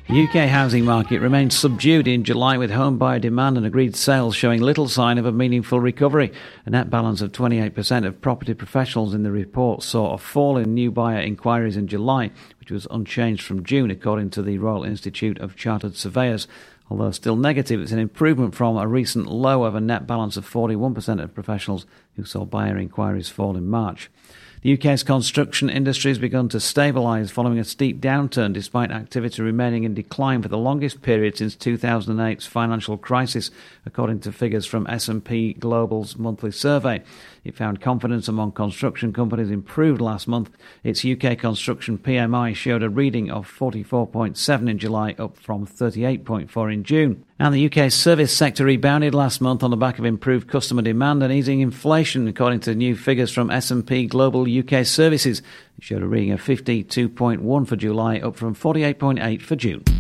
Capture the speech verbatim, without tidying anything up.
The U K housing market remained subdued in July, with home buyer demand and agreed sales showing little sign of a meaningful recovery. A net balance of twenty-eight percent of property professionals in the report saw a fall in new buyer inquiries in July, which was unchanged from June, according to the Royal Institute of Chartered Surveyors. Although still negative, it's an improvement from a recent low of a net balance of forty-one percent of professionals who saw buyer inquiries fall in March. The U K's construction industry has begun to stabilise following a steep downturn, despite activity remaining in decline for the longest period since two thousand eight's financial crisis, according to figures from S and P Global's monthly survey. It found confidence among construction companies improved last month. Its U K construction P M I showed a reading of forty-four point seven in July, up from thirty-eight point four in June. And the U K's service sector rebounded last month on the back of improved customer demand and easing inflation, according to new figures from S and P Global U K Services. It showed a reading of fifty-two point one for July, up from forty-eight point eight for June.